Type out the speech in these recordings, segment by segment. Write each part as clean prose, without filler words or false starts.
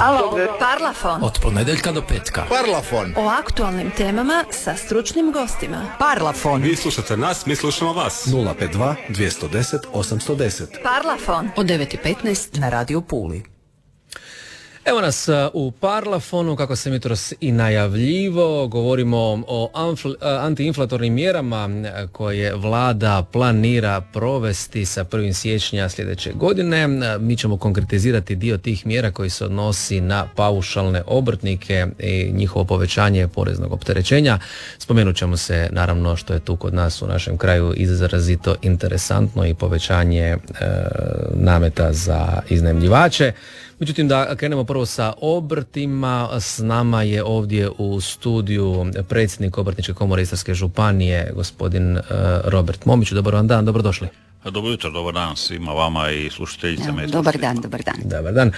Alo, Parlafon. Od ponedjeljka do petka. Parlafon. O aktualnim temama sa stručnim gostima. Parlafon. Vi slušate nas, mi slušamo vas. 052 210 810. Parlafon. Od 9:15 na Radio Puli. Evo nas u Parlafonu, kako sam jutros i najavljivo, govorimo o antiinflatornim mjerama koje vlada planira provesti sa 1. siječnja sljedeće godine. Mi ćemo konkretizirati dio tih mjera koji se odnosi na paušalne obrtnike i njihovo povećanje poreznog opterećenja. Spomenut ćemo se naravno što je tu kod nas u našem kraju izrazito interesantno i povećanje nameta za iznajmljivače. Međutim, da krenemo prvo sa obrtima. S nama je ovdje u studiju predsjednik Obrtničke komore Istarske županije, gospodin Robert Momić. Dobar vam dan, dobrodošli. Dobro jutro, dobar dan svima vama i slušateljicama. Dobar dan, dobar dan. Dobar dan.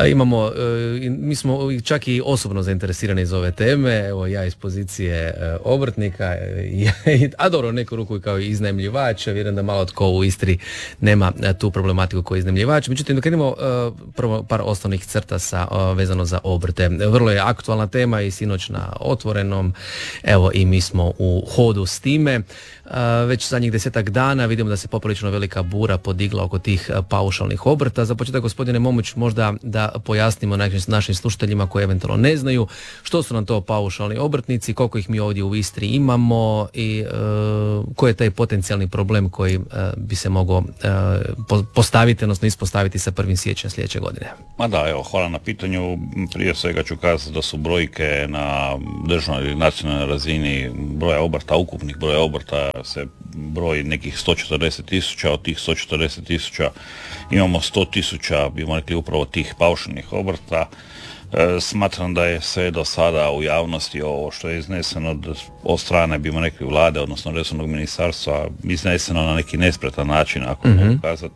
Mi smo čak i osobno zainteresirani za ove teme. Evo ja iz pozicije obrtnika, a dobro, neku ruku i kao iznajmljivač. Vjerujem da malo tko u Istri nema tu problematiku kao iznajmljivač. Međutim, da krenemo prvo par osnovnih crta vezano za obrte. Vrlo je aktualna tema i sinoć na Otvorenom. Evo i mi smo u hodu s time. Već zadnjih 10 dana vidimo da se poprilično velika bura podigla oko tih paušalnih obrta. Za početak, gospodine Momić, možda da pojasnimo našim slušateljima koji eventualno ne znaju što su nam to paušalni obrtnici, koliko ih mi ovdje u Istri imamo i koji je taj potencijalni problem koji bi se mogao postaviti, odnosno ispostaviti sa 1. siječnja sljedeće godine. Ma da, evo, hvala na pitanju. Prije svega ću kazati da su brojke na državnoj ili nacionalnoj razini broja obrta, ukupnih broja obrta se broji nekih 140.000, od tih 140.000 imamo 100.000, bimo rekli, upravo tih paušalnih obrta. Smatram da je sve do sada u javnosti ovo što je izneseno od strane, bimo rekli, vlade, odnosno resornog ministarstva, izneseno na neki nespretan način, ako mogu kazati,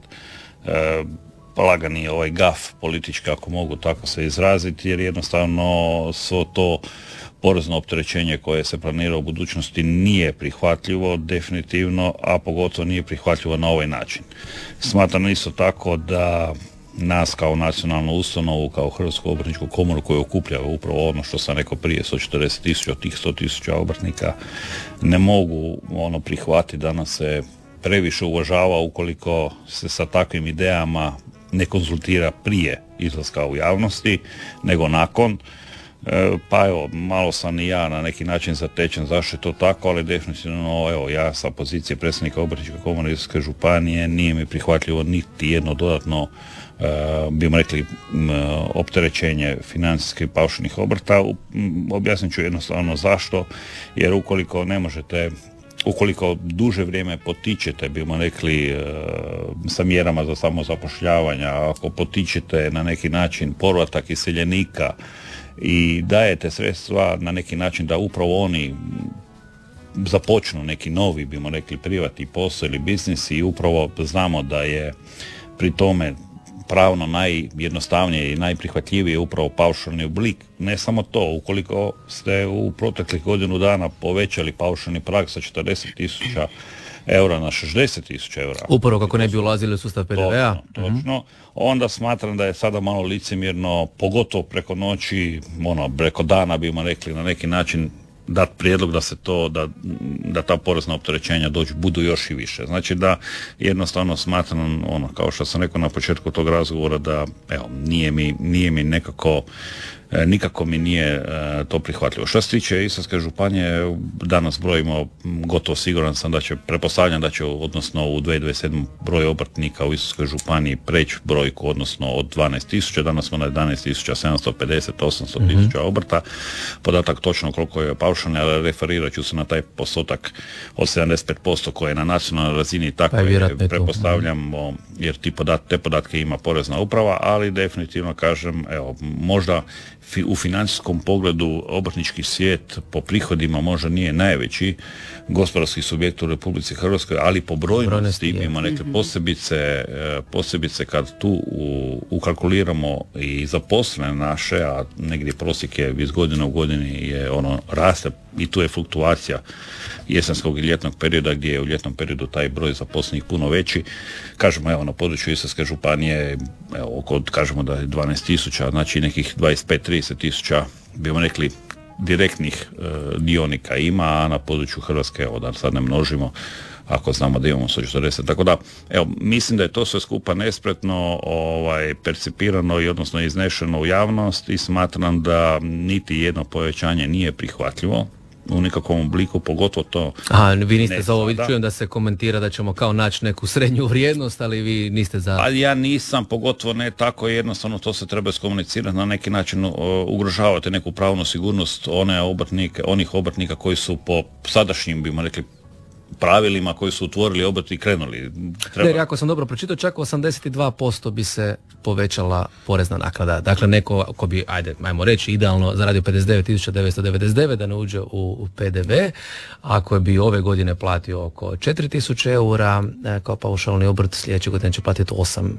lagani ovaj gaf politički, ako mogu tako se izraziti, jer jednostavno svo to porezno opterećenje koje se planira u budućnosti nije prihvatljivo definitivno, a pogotovo nije prihvatljivo na ovaj način. Smatram isto tako da nas kao nacionalnu ustanovu, kao Hrvatsku obrtničku komoru koju okuplja upravo ono što sam rekao prije, 140.000 od tih 100.000 obrtnika, ne mogu prihvatiti da nas se previše uvažava ukoliko se sa takvim idejama ne konzultira prije izlaska u javnosti, nego nakon. Pa evo, malo sam i ja na neki način zatečen zašto je to tako, ali definitivno evo, ja sa pozicije predsjednika Obrtničke komore Istarske županije nije mi prihvatljivo niti jedno dodatno bimo rekli opterećenje financijskih paušalnih obrta. Objasnit ću jednostavno zašto, jer ukoliko duže vrijeme potičete, bimo rekli, sa mjerama za samozapošljavanja, ako potičete na neki način povratak iseljenika i dajete sredstva na neki način da upravo oni započnu neki novi, bimo rekli, privatni posao ili biznis, i upravo znamo da je pri tome pravno najjednostavnije i najprihvatljivije upravo paušalni oblik. Ne samo to, ukoliko ste u proteklih godinu dana povećali paušalni prag sa 40.000 eura na 60.000 eura. Upravo kako ne bi ulazili u sustav PDV-a. Točno. Onda smatram da je sada malo licemjerno, pogotovo preko noći, preko dana bimo rekli, na neki način dati prijedlog da se to, da ta porezna opterećenja budu još i više. Znači da jednostavno smatram, kao što sam rekao na početku tog razgovora, da evo, nije mi nikako mi nije to prihvatljivo. Što se tiče Istarske županije, danas brojimo, gotovo siguran sam pretpostavljam da će, odnosno u 2027 broj obrtnika u Istarskoj županiji preći brojku, odnosno od 12.000, danas smo na 11.750, 800.000 obrta. Podatak točno koliko je paušalni, ali referirat ću se na taj postotak od 75% koje je na nacionalnoj razini, tako je, pretpostavljamo, jer te podatke ima Porezna uprava, ali definitivno kažem, evo, možda u financijskom pogledu obrtnički svijet po prihodima možda nije najveći gospodarski subjekt u Republici Hrvatskoj, ali po brojnosti ima neke posebice kad tu ukalkuliramo i zaposlene naše, a negdje prosjek je iz godine u godini je raste i tu je fluktuacija jesenskog i ljetnog perioda, gdje je u ljetnom periodu taj broj zaposlenih puno veći. Kažemo, evo, na području Istarske županije, evo, kažemo da je 12.000, znači nekih 25-30 tisuća, bimo rekli, direktnih dionika ima, a na području Hrvatske, evo, da sad ne množimo, ako znamo da imamo 140. Tako da, evo, mislim da je to sve skupa nespretno percipirano i odnosno iznešeno u javnost i smatram da niti jedno povećanje nije prihvatljivo u nikakvom obliku, pogotovo to... Aha, vi niste za ovo, sada. čujem da se komentira da ćemo kao naći neku srednju vrijednost, ali vi niste za... Ali ja nisam, pogotovo ne tako jednostavno, to se treba iskomunicirati na neki način, ugrožavate neku pravnu sigurnost onih obrtnika koji su po sadašnjim, bimo rekli, pravilima koji su otvorili obrt i krenuli. Jer ako sam dobro pročitao, čak 82% bi se povećala porezna naknada. Dakle, neko ko bi, ajmo reći, idealno zaradio 59.999 da ne uđe u PDV, ako bi ove godine platio oko 4.000 eura kao paušalni obrt, sljedeće godine će platiti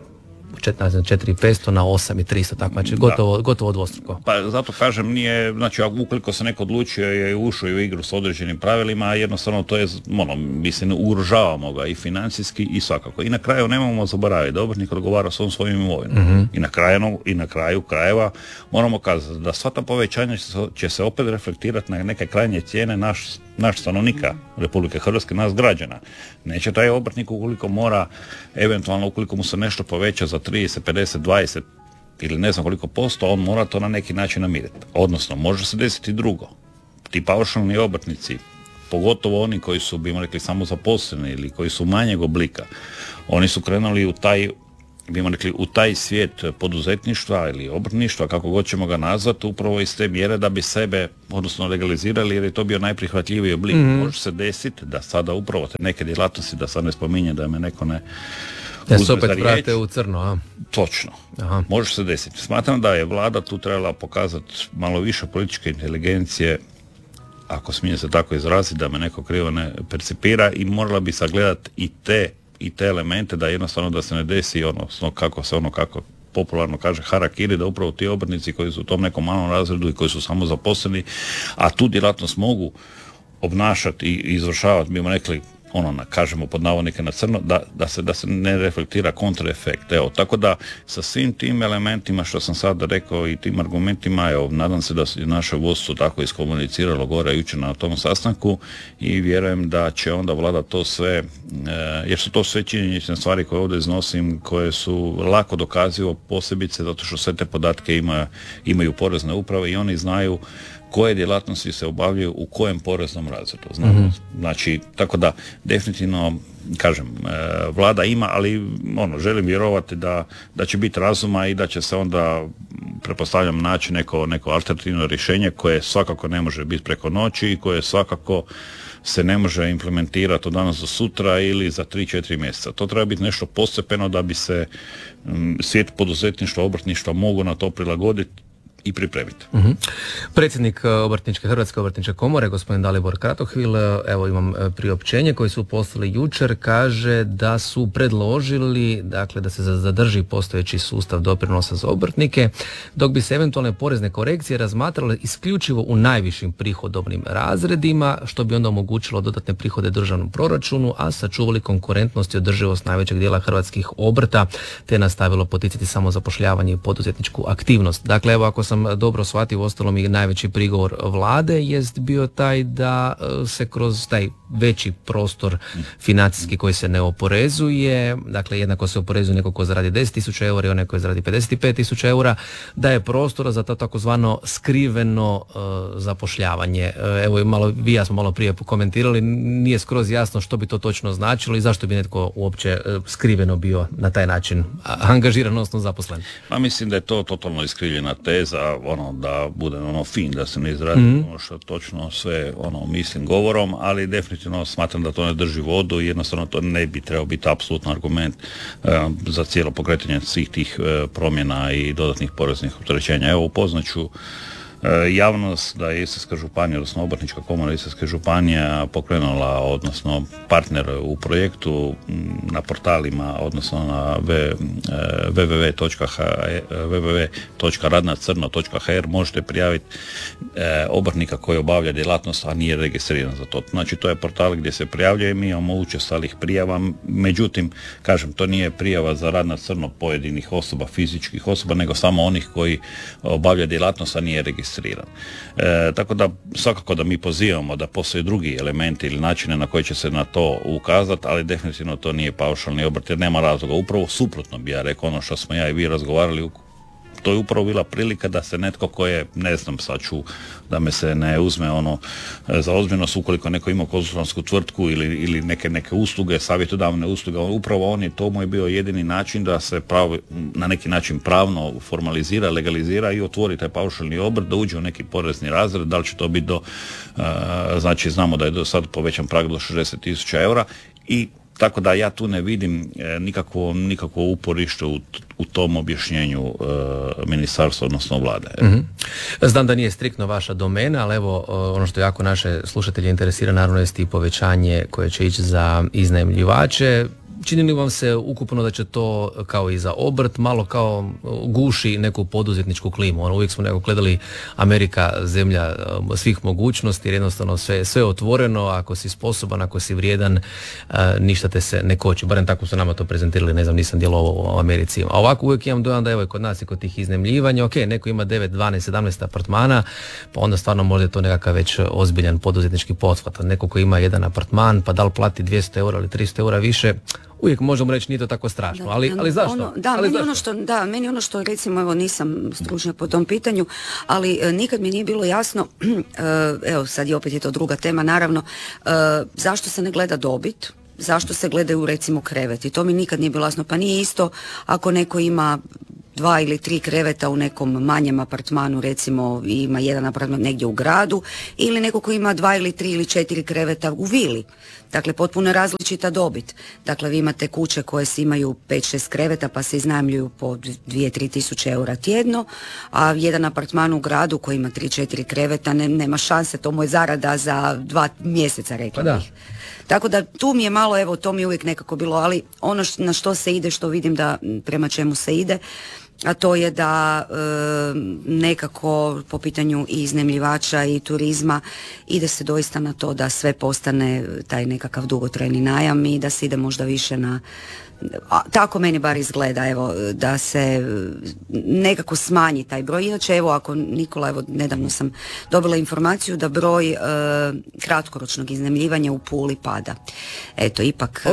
4.500 na 8.300, tako znači gotovo dvostruko. Pa zato kažem, nije, znači ukoliko se neko odlučio i ušao u igru s određenim pravilima, jednostavno to je, mislim, ugrožavamo ga i financijski i svakako. I na kraju nemamo zaboraviti da obrtnik odgovara svom svojim imovinom. I na kraju krajeva moramo kazati da sva ta povećanja će se opet reflektirati na neke krajnje cijene naš stanovnika Republike Hrvatske, nas građana. Neće taj obrtnik, ukoliko mora, eventualno ukoliko mu se nešto poveća za 30, 50, 20 ili ne znam koliko posto, on mora to na neki način namiriti. Odnosno, može se desiti drugo. Ti paušalni obrtnici, pogotovo oni koji su, bimo rekli, samozaposleni ili koji su manjeg oblika, oni su krenuli u taj svijet poduzetništva ili obrtništva, kako god ćemo ga nazvati, upravo iz te mjere da bi sebe, odnosno legalizirali, jer je to bio najprihvatljiviji oblik. Može se desiti da sada upravo te neke djelatnosti, da sad ne spominje, da me neko ne da se opet vrate u crno, a? Točno. Aha. Može se desiti. Smatram da je vlada tu trebala pokazati malo više političke inteligencije, ako smije se tako izraziti, da me neko krivo ne percipira, i morala bi sagledati i te elemente, da jednostavno da se ne desi kako popularno kaže harakiri, da upravo ti obrtnici koji su u tom nekom malom razredu i koji su samo zaposleni, a tu djelatnost mogu obnašati i izvršavati, bimo rekli, kažemo pod navodnike na crno, da se ne reflektira kontraefekt. Evo, tako da sa svim tim elementima što sam sad rekao i tim argumentima, evo, nadam se da se naše vodstvo tako iskomuniciralo gore jučer na tom sastanku i vjerujem da će onda vlada to sve, jer su to sve činjenične stvari koje ovdje iznosim, koje su lako dokazivo, posebice zato što sve te podatke imaju porezne uprave i oni znaju koje djelatnosti se obavljaju u kojem poreznom razredu. Znači, tako da definitivno, kažem, vlada ima, ali želim vjerovati da će biti razuma i da će se onda, pretpostavljam, naći neko alternativno rješenje koje svakako ne može biti preko noći i koje svakako se ne može implementirati od danas do sutra ili za 3-4 mjeseca. To treba biti nešto postepeno da bi se svijet poduzetništva, obrtništva mogu na to prilagoditi i pripremiti. Predsjednik Hrvatske obrtničke komore, gospodin Dalibor Kratohvil, evo imam priopćenje koje su poslali jučer, kaže da su predložili, dakle, da se zadrži postojeći sustav doprinosa za obrtnike, dok bi se eventualne porezne korekcije razmatrale isključivo u najvišim prihodovnim razredima, što bi onda omogućilo dodatne prihode državnom proračunu, a sačuvali konkurentnost i održivost najvećeg dijela hrvatskih obrta, te nastavilo poticati samozapošljavanje i poduzetničku aktivnost. Dakle, evo, ako sam dobro shvatio, uostalom i najveći prigovor vlade jest bio taj da se kroz taj veći prostor financijski koji se ne oporezuje, dakle jednako se oporezuje neko ko zaradi 10.000 eura i onaj ko zaradi 55.000 eura, da je prostora za to takozvano skriveno zapošljavanje. Evo, vi ja smo malo prije komentirali, nije skroz jasno što bi to točno značilo i zašto bi netko uopće skriveno bio na taj način angažiran, odnosno zaposlen. Pa mislim da je to totalno iskrivljena teza, da bude fin, da se ne izradi što točno sve mislim govorom, ali definitivno smatram da to ne drži vodu i jednostavno to ne bi trebao biti apsolutno argument za cijelo pokretanje svih tih promjena i dodatnih poreznih opterećenja. Evo, upoznaću javnost da je Istarska županija, odnosno Obrtnička komora Istarske županije pokrenula, odnosno partner u projektu na portalima, odnosno na www.radnacrno.hr možete prijaviti obrtnika koji obavlja djelatnost, a nije registriran za to. Znači, to je portal gdje se prijavljuje, mi imamo učestalih prijava, međutim, kažem, to nije prijava za rad na crno pojedinih osoba, fizičkih osoba, nego samo onih koji obavlja djelatnost, a nije registriran. Tako da, svakako da mi pozivamo da postoje drugi elementi ili načine na koji će se na to ukazati, ali definitivno to nije paušalni obrt, jer nema razloga. Upravo suprotno bi ja rekao, ono što smo ja i vi razgovarali, to je upravo bila prilika da se netko ko je, ne znam, sad ću da me se ne uzme za ozbiljnost, ukoliko neko ima konzultantsku tvrtku ili neke usluge, savjetodavne usluge, upravo to mu je bio jedini način da se na neki način pravno formalizira, legalizira i otvori taj paušalni obrt, da uđe u neki porezni razred, da li će to biti znači znamo da je do sad povećan prag do 60.000 eura i tako da ja tu ne vidim nikakvo uporište u tom objašnjenju ministarstva, odnosno vlade. Mm-hmm. Znam da nije striktno vaša domena, ali evo ono što jako naše slušatelje interesira naravno jest i povećanje koje će ići za iznajmljivače. Čini li vam se ukupno da će to, kao i za obrt, malo kao guši neku poduzetničku klimu? Uvijek smo nekako gledali Amerika, zemlja svih mogućnosti, jer jednostavno sve otvoreno, ako si sposoban, ako si vrijedan, ništa te se ne koči. Barem tako su nama to prezentirali, ne znam, nisam djelovao u Americi. A ovako uvijek imam dojam da evo i kod nas i kod tih iznajmljivanja, ok, neko ima 9, 12, 17 apartmana, pa onda stvarno možda je to nekakav već ozbiljan poduzetnički pothvat. Neko ko ima jedan apartman, pa da li plati 200 eura ili 300 eura više, uvijek možemo reći nije to tako strašno, ali zašto? Meni ono što recimo, evo nisam stručnjak po tom pitanju, ali nikad mi nije bilo jasno, evo sad i opet je to druga tema naravno, zašto se ne gleda dobit, zašto se gledaju recimo kreveti, to mi nikad nije bilo jasno, pa nije isto ako neko ima 2 ili 3 kreveta u nekom manjem apartmanu, recimo ima jedan apartman negdje u gradu, ili neko ko ima 2 ili 3 ili 4 kreveta u vili. Dakle, potpuno različita dobit. Dakle, vi imate kuće koje imaju 5-6 kreveta pa se iznajmljuju po 2-3 tisuće eura tjedno, a jedan apartman u gradu koji ima 3-4 kreveta nema šanse, to mu je zarada za 2 mjeseca, rekla bih. Tako da tu mi je malo, evo, to mi je uvijek nekako bilo, ali ono na što se ide, što vidim da prema čemu se ide, a to je da nekako po pitanju i iznajmljivača i turizma ide se doista na to da sve postane taj nekakav dugotrajni najam i da se ide možda više na, tako meni bar izgleda, evo, da se nekako smanji taj broj. Inače, evo, ako Nikola, evo, nedavno sam dobila informaciju da broj kratkoročnog iznajmljivanja u Puli pada. Eto, ipak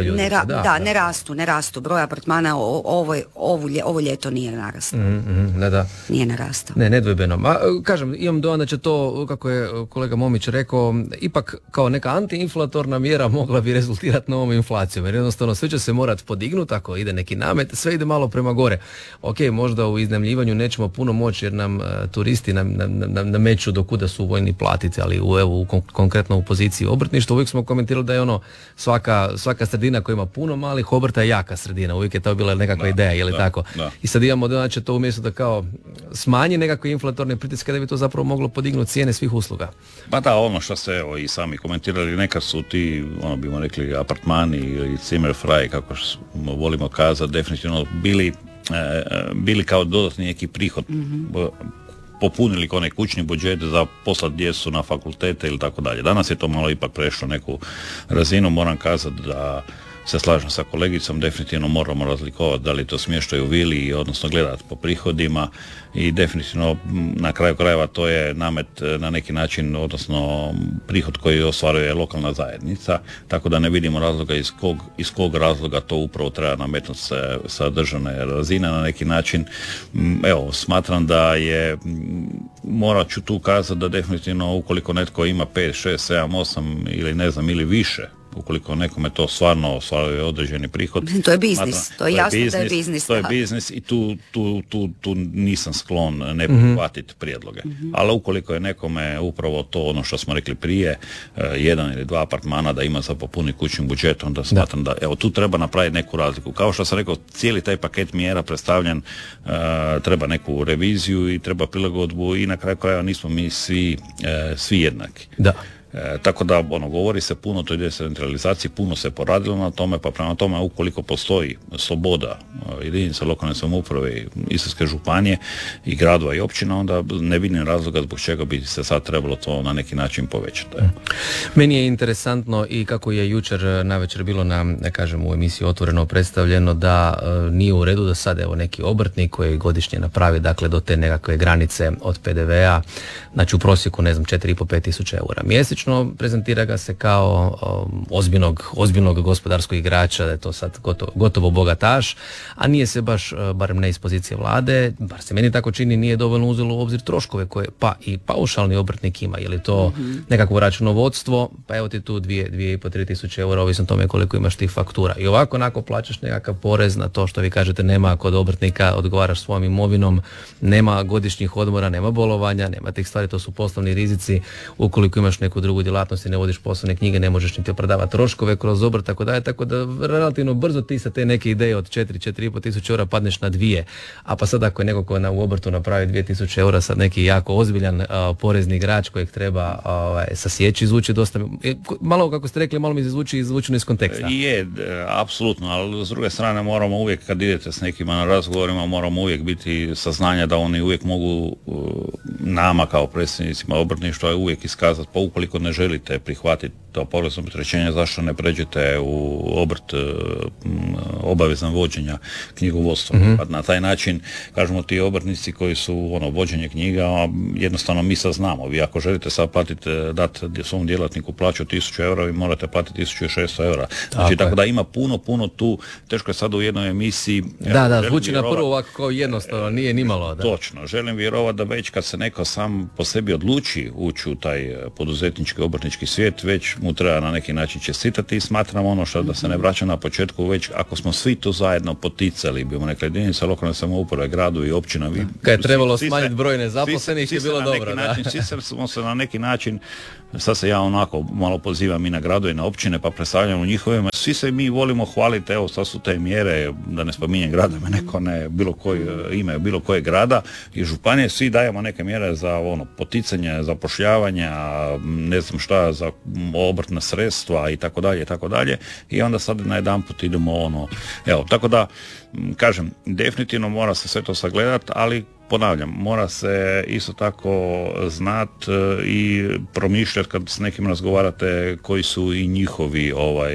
ne rastu. Broj apartmana ovo ljeto nije narastao. Nije narastao. Nedvojbeno. Kažem, imam dojam da će to, kako je kolega Momić rekao, ipak kao neka antiinflatorna mjera mogla bi rezultirati novom inflacijom. Jer jednostavno sve će se morati podignuti, ako ide neki namet, sve ide malo prema gore. Ok, možda u iznajmljivanju nećemo puno moći jer nam turisti nameću do kuda su voljni platiti, ali konkretno u poziciji obrtništva uvijek smo komentirali da je svaka sredina koja ima puno malih obrta je jaka sredina. Uvijek je to bila nekakva ideja, je li tako? Da. I sad imamo da će to umjesto da kao smanji nekakve inflatorne pritiske, da bi to zapravo moglo podignuti cijene svih usluga. Pa da, ono što ste i sami komentirali, nekad su ti, bimo rekli, apartmani ili Zimmerfrei, kako volimo kazati, definitivno bili kao dodatni neki prihod, popunili onaj kućni budžet za poslat djecu na fakultete ili tako dalje. Danas je to malo ipak prešlo neku razinu, moram kazati da se slažem sa kolegicom, definitivno moramo razlikovati da li to smještaj u vili, odnosno gledati po prihodima i definitivno na kraju krajeva to je namet na neki način, odnosno prihod koji ostvaruje lokalna zajednica, tako da ne vidimo razloga iz kog razloga to upravo treba nametnuti sa državne razine na neki način. Evo, smatram da je, morat ću tu kazati da definitivno ukoliko netko ima 5, 6, 7, 8 ili ne znam, ili više Ukoliko nekome to stvarno ostvaruje određeni prihod. To je biznis, to je jasno da je biznis. To je biznis i tu nisam sklon ne prihvatiti prijedloge. Ali ukoliko je nekome upravo to ono što smo rekli prije, 1 ili 2 apartmana da ima za popuniti kućnim budžetom, onda smatram da evo tu treba napraviti neku razliku. Kao što sam rekao, cijeli taj paket mjera predstavljen, treba neku reviziju i treba prilagodbu i na kraju krajeva nismo mi svi jednaki. Da. Tako da govori se puno o toj decentralizaciji, puno se poradilo na tome, pa prema tome ukoliko postoji sloboda jedinica lokalne samouprave, Istarske županije i gradova i općina, onda ne vidim razloga zbog čega bi se sad trebalo to na neki način povećati. Meni je interesantno i kako je jučer navečer bilo u emisiji Otvoreno predstavljeno da nije u redu da sad neki obrtnik koji godišnje napravi do te nekakve granice od PDV-a, znači u prosjeku 4,5-5 tisuća eura mjesečno, prezentira ga se kao ozbiljnog gospodarskog igrača, da je to sad gotovo bogataš, a nije se baš, barem ne iz pozicije vlade, bar se meni tako čini, nije dovoljno uzelo u obzir troškove koje pa i paušalni obrtnik ima, je li to nekakvo računovodstvo, pa evo ti tu 2,5-3 tisuće eura, ovisno tome koliko imaš tih faktura. I ovako onako plaćaš nekakav porez na to što vi kažete nema kod obrtnika, odgovaraš svojom imovinom, nema godišnjih odmora, nema bolovanja, nema tih stvari, to su poslovni rizici. Ukoliko imaš neku drugu djelatnost i ne vodiš poslovne knjige, ne možeš niti opravdavati troškove kroz obrt, tako da relativno brzo ti sa te neke ideje od 4,5 tisuće eura padneš na 2, a pa sad ako je neko ko u obrtu napravi 2.000 eura, sad neki jako ozbiljan porezni igrač kojeg treba sasjeći, zvuči dosta, malo kako ste rekli, malo mi zvuči izvučeno iz konteksta. Je, apsolutno, ali s druge strane moramo uvijek, kad idete s nekima na razgovorima, moramo uvijek biti saznanja da oni uvijek mogu nama kao predstavnicima obrtništva uvijek iskazati, pa ukoliko ne želite prihvatiti to porezno opterećenje, zašto ne pređete u obrt obavezan vođenja knjigovodstva. Na taj način, kažemo, ti obrtnici koji su vođenje knjiga, jednostavno mi sad znamo, vi ako želite sad platiti, dati svom djelatniku plaću 1.000 eura, vi morate platiti 1.600 eura. Znači, tako da ima puno tu, teško je sad u jednoj emisiji. Da, zvuči na prvo ovako kao jednostavno, nije nimalo. Da. Točno, želim vjerovati da već kad se neko sam po sebi odluči ući u taj poduzetnički obrtnički svijet, već mu treba na neki način čestitati i smatram ono što da se ne vraća na početku, već ako smo svi tu zajedno poticali, bimo rekli jedinica lokalne samouprave, gradu i općina. Kad je trebalo smanjiti broj nezaposlenih je bilo dobro. Svi smo se na neki način, sad se ja onako malo pozivam i na gradu i na općine, pa predstavljamo njihovima. Svi se mi volimo hvaliti, evo sad su te mjere, da ne spominjem gradove, neko ne, bilo koje ime, bilo koje grada i županije, svi dajemo neke mjere za poticanje, zapošljavanja, ne znam šta, za obrtna sredstva i tako dalje i onda sad najedanput idemo tako da kažem, definitivno mora se sve to sagledati, ali ponavljam, mora se isto tako znat i promišljati kad s nekim razgovarate koji su i njihovi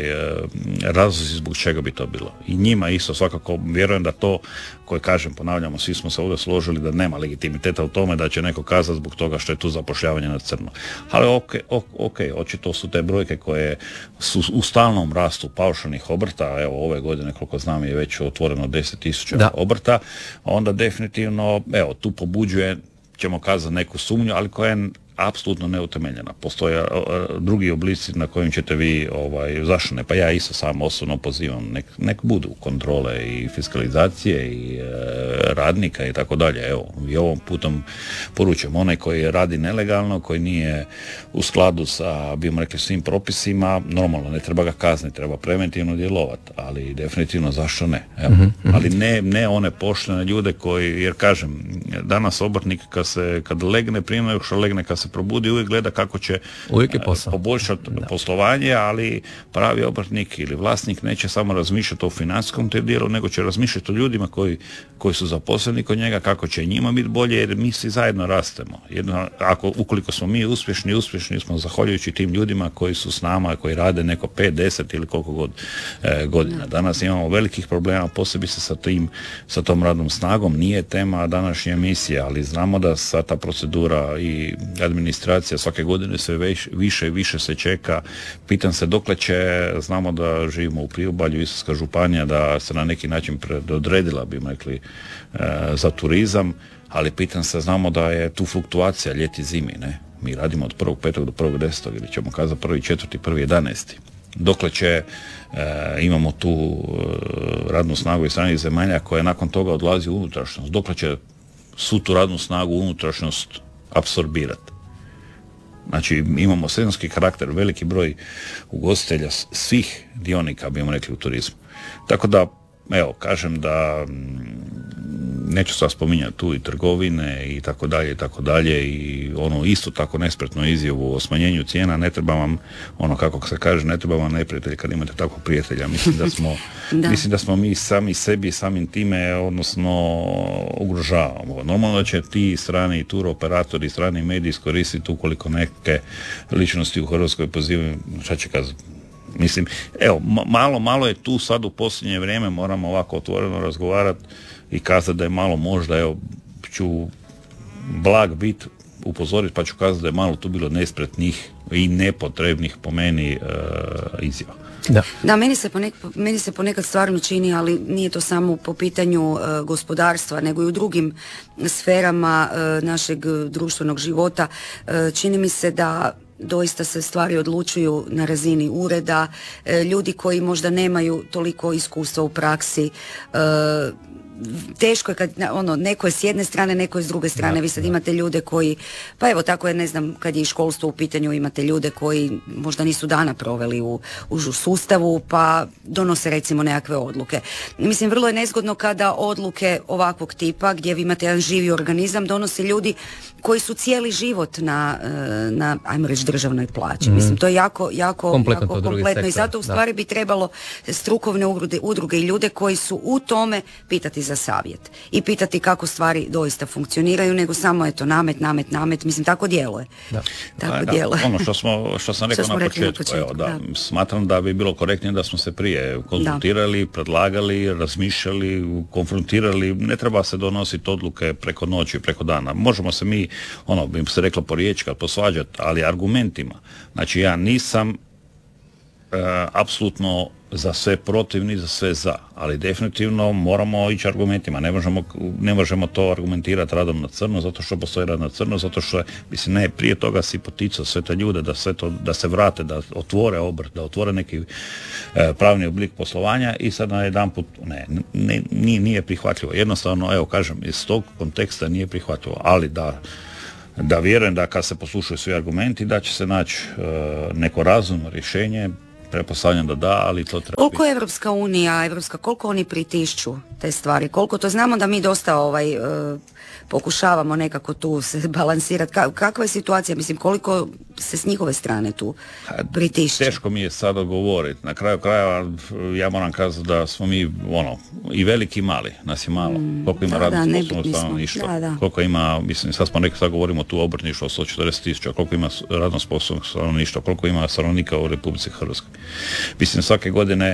razlozi zbog čega bi to bilo. I njima isto svakako vjerujem da to, koje kažem, ponavljamo, svi smo se ovdje složili da nema legitimiteta u tome da će neko kazati zbog toga što je tu zapošljavanje na crno. Ali očito su te brojke koje su u stalnom rastu paušalnih obrta, evo ove godine koliko znam je već otvoreno 10.000 obrta, onda definitivno tu pobuđuje, ćemo kazati, neku sumnju, ali koja je apsolutno neutemeljena. Postoje drugi oblici na kojim ćete vi zašto ne, pa ja isto sam osobno pozivam, nek budu kontrole i fiskalizacije i radnika i tako dalje. Evo, i ovom putom poručujem, onaj koji radi nelegalno, koji nije u skladu sa, bimo rekli, svim propisima, normalno ne treba ga kazniti, treba preventivno djelovati, ali definitivno zašto ne. Evo. Ali ne one poštene ljude koji, jer kažem, danas obrtnik kad legne, prije nego što legne, kad se probudi, uvijek gleda kako će poboljšati poslovanje, ali pravi obrtnik ili vlasnik neće samo razmišljati o financijskom te dijelu, nego će razmišljati o ljudima koji su zaposleni kod njega, kako će njima biti bolje, jer mi svi zajedno rastemo. Ukoliko smo mi uspješni smo zahvaljujući tim ljudima koji su s nama, koji rade neko 5, 10 ili koliko god godina. Danas imamo velikih problema, posebice sa tom radnom snagom. Nije tema današnje emisije, ali znamo da sva ta procedura i administracija svake godine sve više i više se čeka. Pitam se dokle će, znamo da živimo u priobalju, Istarska županija da se na neki način predodredila, bi rekli, za turizam, ali pitam se, znamo da je tu fluktuacija ljeti zimi, ne? Mi radimo od 1.5. do 1.10. ili ćemo kazati 1.4., 1.11. dokle će imamo tu radnu snagu iz stranih zemalja koja nakon toga odlazi u unutrašnjost, dokle će svu tu radnu snagu u unutrašnjost apsorbirati. Znači imamo sezonski karakter, veliki broj ugostitelja, svih dionika bimo rekli u turizmu. Tako da, evo, kažem da neću sad spominjati tu i trgovine i tako dalje i ono isto tako nespretnu izjavu o smanjenju cijena, ne treba vam, ono kako se kaže, ne treba vam neprijatelj kad imate takvog prijatelja. Mislim da smo mi sami sebi, samim time, odnosno ugrožavamo. Normalno da će ti strani tur operatori, strani mediji iskoristiti ukoliko neke ličnosti u Hrvatskoj pozivaju, šta će kazati. Mislim, evo, malo je tu sad u posljednje vrijeme, moramo ovako otvoreno razgovarati i kazati da je malo možda, evo, ću blag bit upozoriti pa ću kazati da je malo tu bilo nespretnih i nepotrebnih po meni izjava. Da, meni se ponekad stvarno čini, ali nije to samo po pitanju gospodarstva, nego i u drugim sferama našeg društvenog života. Čini mi se da doista se stvari odlučuju na razini ureda, ljudi koji možda nemaju toliko iskustva u praksi, teško je kad neko je s jedne strane, neko je s druge strane. Vi sad imate ljude koji, pa evo tako je, ne znam, kad je i školstvo u pitanju, imate ljude koji možda nisu dana proveli u sustavu pa donose recimo nekakve odluke. Mislim, vrlo je nezgodno kada odluke ovakvog tipa gdje vi imate jedan živi organizam donose ljudi koji su cijeli život na ajmo reći državnoj plaći. Mislim, to je jako kompletno i zato u stvari bi trebalo strukovne udruge i ljude koji su u tome pitati za savjet i pitati kako stvari doista funkcioniraju, nego samo eto namet, mislim tako djeluje. Djeluje. Ono što sam rekao na početku, smatram da bi bilo korektnije da smo se prije konzultirali, predlagali, razmišljali, konfrontirali, ne treba se donositi odluke preko noći, preko dana. Možemo se mi, bi se reklo po riječka, posvađati, ali argumentima. Znači ja nisam apsolutno za sve protiv ni za sve za, ali definitivno moramo ići argumentima. Ne možemo to argumentirati radom na crno zato što postoji rad na crno, zato što prije toga si poticao sve te ljude da se vrate, da otvore obrt, da otvore neki pravni oblik poslovanja i sad na jedan put nije prihvatljivo. Jednostavno, evo kažem, iz tog konteksta nije prihvatljivo, ali da vjerujem da kad se poslušaju svi argumenti da će se naći neko razumno rješenje. Pretpostavljam da, ali to treba. Koliko je Evropska unija, koliko oni pritišću te stvari? Koliko to znamo da mi dosta pokušavamo nekako tu se balansirati. Kakva je situacija? Mislim, koliko se s njihove strane tu pritišće? Teško mi je sad odgovoriti. Na kraju krajeva ja moram kazati da smo mi i veliki i mali. Nas je malo. Koliko ima radno sposobnog stanovništva? Koliko ima, mislim, sad smo rekli, sad govorimo tu o obrtništvu od 140,000, koliko ima radno sposobnog stanovništva, koliko ima stanovnika u Republici Hrvatskoj. Mislim, svake godine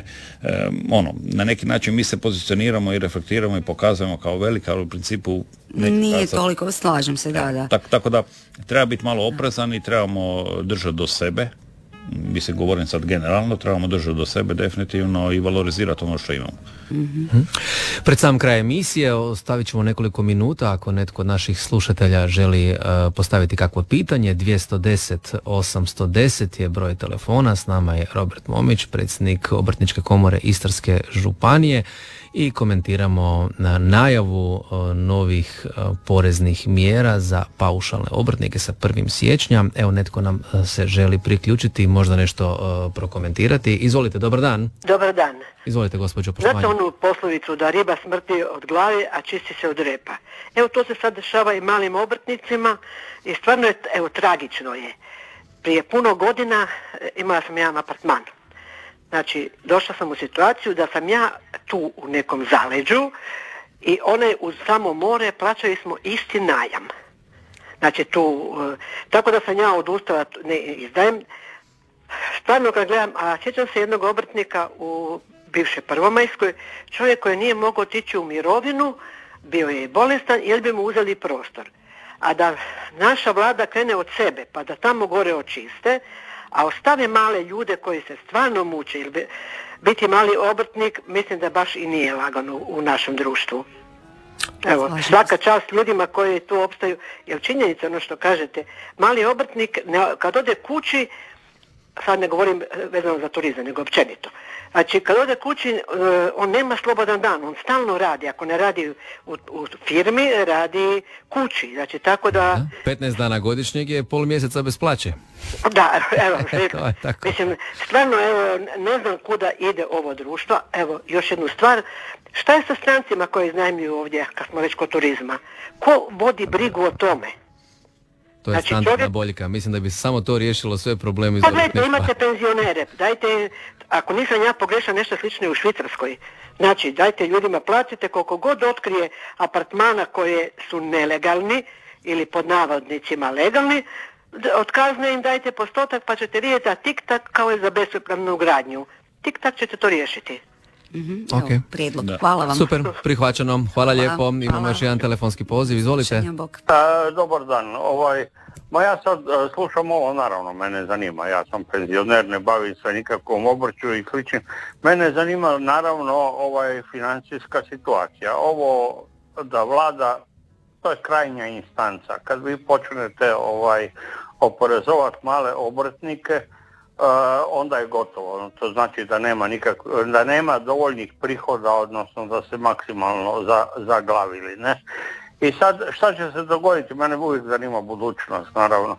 na neki način mi se pozicioniramo i reflektiramo i pokazujemo kao velika, ali u principu nije toliko, slažem se, da. Tako da treba biti malo oprezan i trebamo držati do sebe. Mislim, govorim sad generalno, trebamo držati do sebe definitivno i valorizirati ono što imamo. Mm-hmm. Pred sam kraj emisije ostavit ćemo nekoliko minuta ako netko od naših slušatelja želi postaviti kakvo pitanje. 210 810 je broj telefona. S nama je Robert Momić, predsjednik Obrtničke komore Istarske županije i komentiramo na najavu novih poreznih mjera za paušalne obrtnike sa 1. siječnja. Evo, netko nam se želi priključiti i možda nešto prokomentirati. Izvolite, dobar dan. Dobar dan. Izvolite, gospođo, poštovanje. Znate onu poslovicu da riba smrti od glave, a čisti se od repa. Evo, to se sad dešava i malim obrtnicima i stvarno je, tragično je. Prije puno godina imala sam jedan apartman. Znači, došla sam u situaciju da sam ja tu u nekom zaleđu i one uz samo more plaćali smo isti najam. Znači tu, tako da sam ja odustala, ne izdajem. Stvarno kad gledam, a sjećam se jednog obrtnika u bivšoj Prvomajskoj, čovjek koji nije mogao otići u mirovinu, bio je bolestan jer bi mu uzeli prostor. A da naša vlada krene od sebe, pa da tamo gore očiste, a ostave male ljude koji se stvarno muče, jer biti mali obrtnik mislim da baš i nije lagano u našem društvu. Evo, svaka čast ljudima koji tu opstaju, jer činjenica ono što kažete, mali obrtnik kad ode kući sad ne govorim vezano za turizam, nego općenito. Znači, kad ode kući, on nema slobodan dan, on stalno radi. Ako ne radi u firmi, radi kući. Znači, tako da... 15 dana godišnjeg je pol mjeseca bez plaće. Da, evo, To je tako. mislim, stvarno, evo, ne znam kuda ide ovo društvo. Evo, još jednu stvar. Šta je sa strancima koji iznajmljuju ovdje, kad smo već kod turizma? Ko vodi brigu o tome? To je Znači, standardna boljka. Mislim da bi samo to riješilo sve probleme iz Pa gledajte, obrtništva. imate penzionere, dajte, ako nisam ja pogrešao, nešto slično i u Švicarskoj. Znači, dajte ljudima, platite koliko god otkrije apartmana koje su nelegalni ili pod navodnicima legalni, od kazne im dajte postotak pa ćete vidjeti, a tik-tak kao je za bespravnu gradnju. Tik-tak ćete to riješiti. Ok. Evo, prijedlog. Hvala vam. Super, prihvaćeno. Hvala lijepo. Imamo hvala. još jedan telefonski poziv. Izvolite. Šanja Bog. Dobar dan. Ma ja sad slušam ovo, naravno, mene zanima. Ja sam penzioner, ne bavim se nikakvom obrću i sličnim. Mene zanima, naravno, financijska situacija. Ovo da vlada, to je krajnja instanca. Kad vi počnete oporezovati male obrtnike, onda je gotovo. To znači da nema dovoljnih prihoda, odnosno da se maksimalno zaglavili, ne? I sad, šta će se dogoditi? Mene uvijek zanima budućnost, naravno.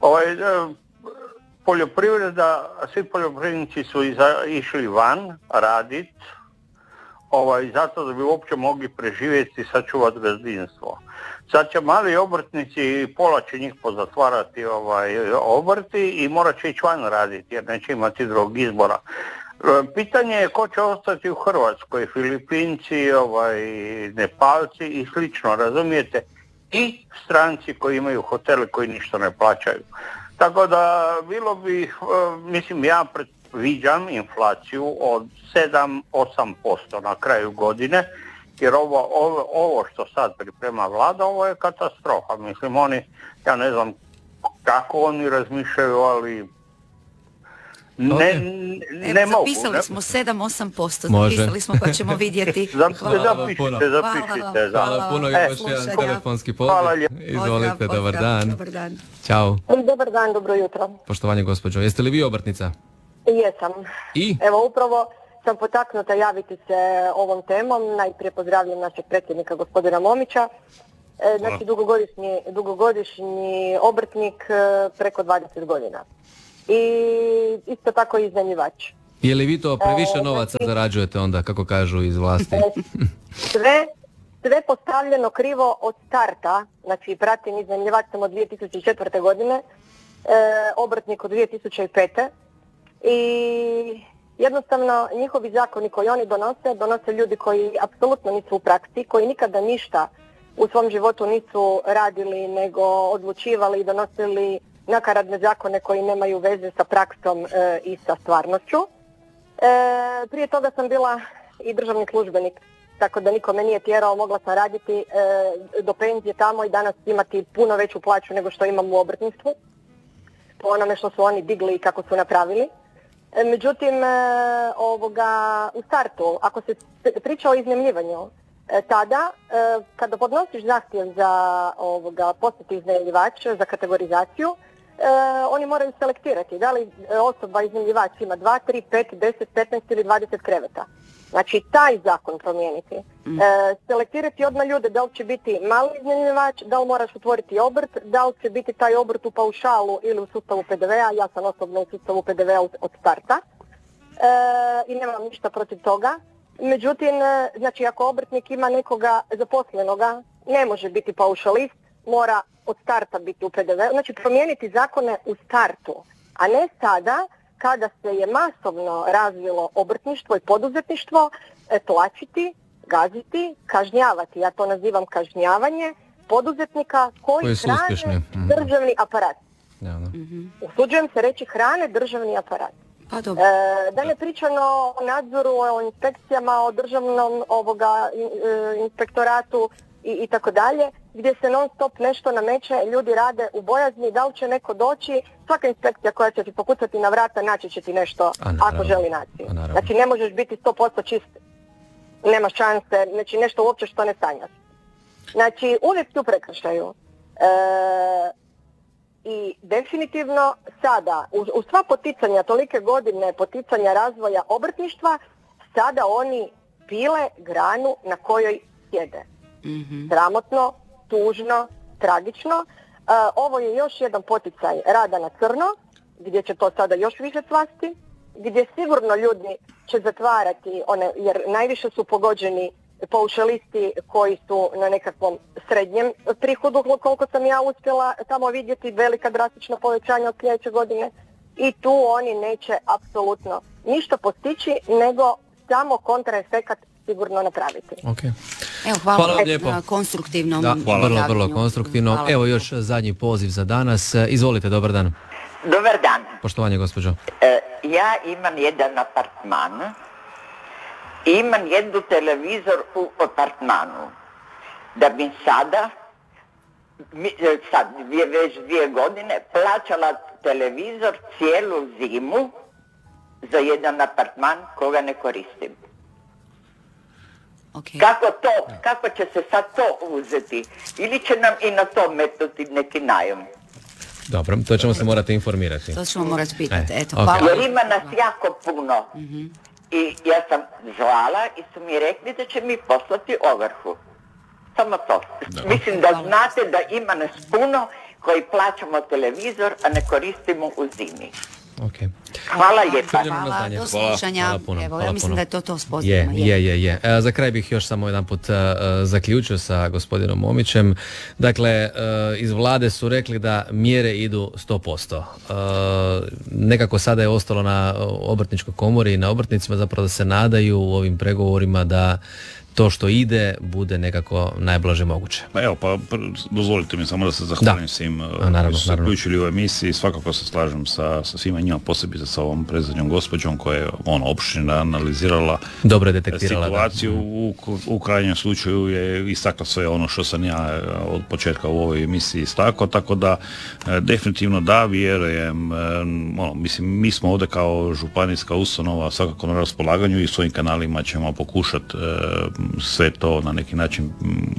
Poljoprivreda, svi poljoprivrednici su išli van raditi, zato da bi uopće mogli preživjeti i sačuvati gazdinstvo. Sad će mali obrtnici, pola će njih pozatvarati obrti i morat će ići van raditi jer neće imati drugog izbora. Pitanje je ko će ostati u Hrvatskoj, Filipinci, Nepalci i slično, razumijete? I stranci koji imaju hotele koji ništa ne plaćaju. Tako da bilo bi, ja predviđam inflaciju od 7-8% na kraju godine, jer ovo što sad priprema vlada, ovo je katastrofa. Mislim, ja ne znam kako oni razmišljaju, ali ne mogu. Zapisali smo 7-8%, Može. zapisali smo pa ćemo vidjeti. Zapišite. Hvala puno i još jedan slušanja. telefonski poziv. Hvala lijepo. Izvolite, dobar dan. Dobar dan. Ćao. Dobar dan, dobro jutro. Poštovanje gospođo, jeste li vi obrtnica? Jesam. I? Evo, upravo sam potaknuta javiti se ovom temom. Najprije pozdravljam našeg predsjednika gospodina Momića. Znači, dugogodišnji obrtnik preko 20 godina. I isto tako i iznajmljivač. Je li vi to previše novaca zarađujete onda, kako kažu iz vlasti? Sve postavljeno krivo od starta. Znači, pratim iznajmljivač sam od 2004. godine, obrtnik od 2005. I jednostavno njihovi zakoni koji oni donose ljudi koji apsolutno nisu u praksi, koji nikada ništa u svom životu nisu radili nego odlučivali i donosili nakaradne zakone koji nemaju veze sa praksom i sa stvarnošću. Prije toga sam bila i državni službenik, tako da niko me nije tjerao, mogla sam raditi do penzije tamo i danas imati puno veću plaću nego što imam u obrtništvu, po onome što su oni digli i kako su napravili. Međutim, u startu, ako se priča o iznajmljivanju, tada, kada podnosiš zahtjev za postati iznajmljivač, za kategorizaciju, oni moraju selektirati da li osoba iznajmljivač ima 2, 3, 5, 10, 15 ili 20 kreveta. Znači, taj zakon promijeniti. Selektirati odmah ljude, da li će biti mali iznajmljivač, da li moraš otvoriti obrt, da li će biti taj obrt u paušalu ili u sustavu PDV-a. Ja sam osobno u sustavu PDV-a od starta i nemam ništa protiv toga. Međutim, znači, ako obrtnik ima nekoga zaposlenoga, ne može biti paušalist, mora od starta biti u PDV. Znači, promijeniti zakone u startu, a ne sada kada se je masovno razvilo obrtništvo i poduzetništvo, tlačiti, gaziti, kažnjavati. Ja to nazivam kažnjavanje poduzetnika koji su hrane uspješni. državni aparat. Ja, da. Usuđujem se reći hrane državni aparat. Pa dobro. Da ne pričano o nadzoru, o inspekcijama, o državnom inspektoratu i tako dalje, gdje se non stop nešto nameće, ljudi rade u bojazni, da li će neko doći, svaka inspekcija koja će ti pokucati na vrata naći će ti nešto ako želi naći. Znači, ne možeš biti 100% čist, nema šanse, znači nešto uopće što ne sanjaš. Znači, uvijek su u prekršaju. I definitivno sada, u sva poticanja, tolike godine poticanja razvoja obrtništva, sada oni pile granu na kojoj sjede. Sramotno, tužno, tragično. Ovo je još jedan poticaj rada na crno, gdje će to sada još više cvasti, gdje sigurno ljudi će zatvarati jer najviše su pogođeni paušalisti koji su na nekakvom srednjem prihodu, koliko sam ja uspjela tamo vidjeti, velika drastična povećanja od sljedeće godine, i tu oni neće apsolutno ništa postići, nego samo kontraefekat sigurno napraviti. Okay. Evo, hvala vam lijepo. Na konstruktivnom vrlo konstruktivno. Hvala. Evo još zadnji poziv za danas. Izvolite, dobar dan. Dobar dan. Poštovanje, gospođo. Ja imam jedan apartman i imam jednu televizor u apartmanu. Da bi sada, već 2 godine, plaćala televizor cijelu zimu za jedan apartman koga ne koristim. Okay. Kako će se sad to uzeti? Ili će nam i na to metnuti neki najam? Dobro, to ćemo se morati informirati. To ćemo morati pitati. Eto, okay. hvala. Jer ima nas jako puno. I ja sam zvala i su mi rekli da će mi poslati ovrhu. Samo to. Mislim da znate da ima nas puno koji plaćamo televizor, a ne koristimo u zimi. Okay. Hvala lijepa. Hvala, do slušanja. Hvala puno. Evo, ja mislim da je to s pozivom. Je. Za kraj bih još samo jedan put zaključio sa gospodinom Momićem. Dakle, iz vlade su rekli da mjere idu 100%. Nekako sada je ostalo na obrtničkoj komori i na obrtnicima zapravo da se nadaju u ovim pregovorima da to što ide bude nekako najblaže moguće. Evo, dozvolite mi samo da se zahvalim svim koji su se uključili u emisiji. Svakako se slažem sa svima njima, posebice sa ovom predzadnjom gospođom koja je opširno analizirala, dobro je detektirala situaciju. U krajnjem slučaju je istakla sve ono što sam ja od početka u ovoj emisiji istakao, tako da definitivno da, vjerujem, mislim, mi smo ovdje kao županijska ustanova svakako na raspolaganju i svojim kanalima ćemo pokušati sve to na neki način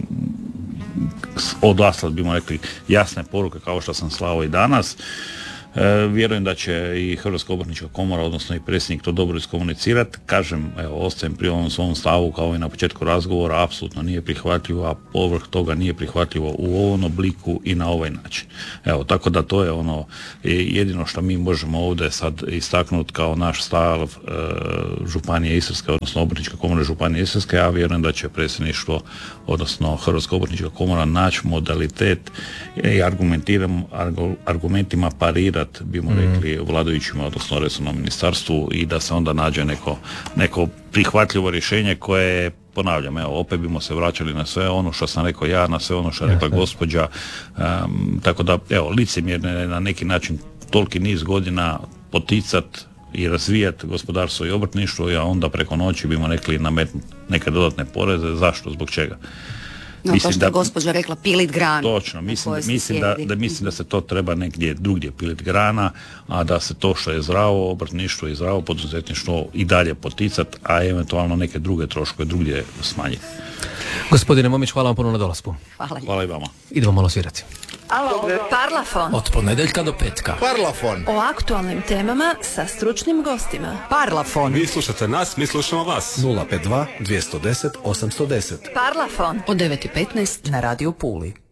odaslati, bimo rekli, jasne poruke kao što sam slao i danas. Vjerujem da će i Hrvatska obrtnička komora, odnosno i predsjednik, to dobro iskomunicirati. Kažem, ostajem pri ovom svom stavu kao i na početku razgovora, apsolutno nije prihvatljivo, a povrh toga nije prihvatljivo u ovom obliku i na ovaj način. Tako da to je jedino što mi možemo ovdje sad istaknuti kao naš stav Županije Istarske, odnosno Obrtnička komora Županije Istarske. Ja vjerujem da će predsjedništvo, odnosno Hrvatska obrtnička komora, naći modalitet i argumentima parirati, bimo rekli, vladajućima, odnosno resornom ministarstvu, i da se onda nađe neko prihvatljivo rješenje koje, ponavljam, opet bimo se vraćali na sve ono što sam rekao ja, na sve ono što je rekla gospođa, tako da, licemjerno je na neki način toliki niz godina poticati i razvijati gospodarstvo i obrtništvo, a onda preko noći bimo rekli nametnuti neke dodatne poreze. Zašto? Zbog čega? No, to što je gospođa rekla, pilit granu. Točno, mislim da se to treba negdje drugdje pilit grana, a da se to što je zdravo obrtništvo i zdravo poduzetništvo i dalje poticati, a eventualno neke druge troškove drugdje smanjiti. Gospodine Momić, hvala vam puno na dolasku. Hvala i vama. Idemo malo svirati. Parlafon. Od ponedjeljka do petka. Parlafon. O aktualnim temama sa stručnim gostima. Parlafon. Vi slušate nas, mi slušamo vas. 052 210 810. Parlafon. Od 9:15 na Radio Puli.